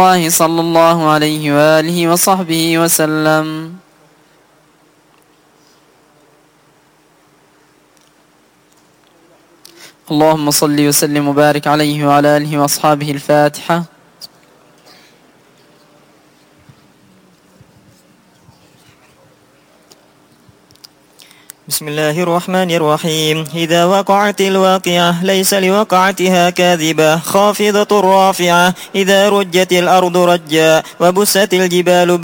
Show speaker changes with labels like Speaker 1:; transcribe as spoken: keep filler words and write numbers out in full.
Speaker 1: الله صلى الله عليه وآله وصحبه وسلم. اللهم صل وسلم وبارك عليه وعلى آله وأصحابه. الفاتحة.
Speaker 2: بسم الله الرحمن الرحيم. إذا وقعت الواقعة ليس لوقعتها كاذبة خافضة رافعة. إذا رجت الأرض رجا وبست الجبال